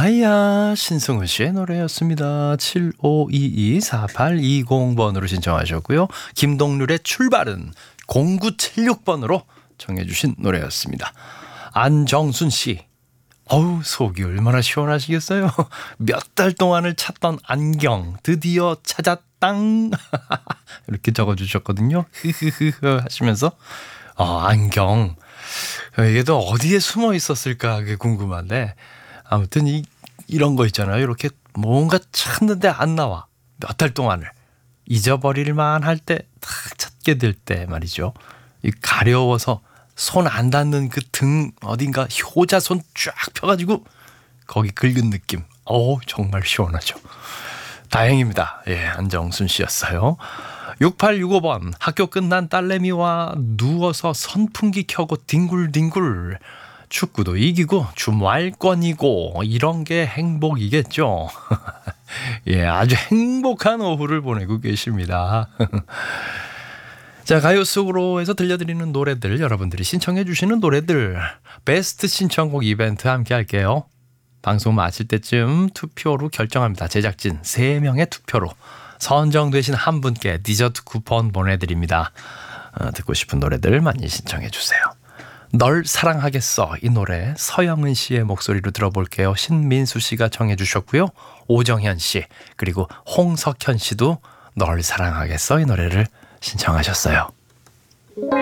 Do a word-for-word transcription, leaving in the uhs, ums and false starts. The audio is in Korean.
아이야 신승훈 씨의 노래였습니다. 칠오이이 사팔이공 번으로 신청하셨고요. 김동률의 출발은 공구칠육 번으로 정해 주신 노래였습니다. 안정순 씨, 어우 속이 얼마나 시원하시겠어요. 몇 달 동안을 찾던 안경 드디어 찾았당. 이렇게 적어주셨거든요. 흐흐흐 하시면서 어, 안경 이게 또 어디에 숨어 있었을까 그게 궁금한데, 아무튼 이, 이런 거 있잖아요. 이렇게 뭔가 찾는데 안 나와. 몇 달 동안을 잊어버릴만 할 때 탁 찾게 될 때 말이죠. 이 가려워서 손 안 닿는 그 등 어딘가 효자손 쫙 펴가지고 거기 긁은 느낌. 어 정말 시원하죠. 다행입니다. 예, 안정순 씨였어요. 육팔육오 번 학교 끝난 딸내미와 누워서 선풍기 켜고 뒹굴뒹굴. 축구도 이기고 주말권이고 이런 게 행복이겠죠. 예, 아주 행복한 오후를 보내고 계십니다. 자, 가요 속으로 해서 들려드리는 노래들, 여러분들이 신청해 주시는 노래들, 베스트 신청곡 이벤트 함께 할게요. 방송 마칠 때쯤 투표로 결정합니다. 제작진 세 명의 투표로 선정되신 한 분께 디저트 쿠폰 보내드립니다. 어, 듣고 싶은 노래들 많이 신청해 주세요. 널 사랑하겠어, 이 노래 서영은 씨의 목소리로 들어볼게요. 신민수 씨가 청해 주셨고요. 오정현 씨 그리고 홍석현 씨도 널 사랑하겠어 이 노래를 신청하셨어요.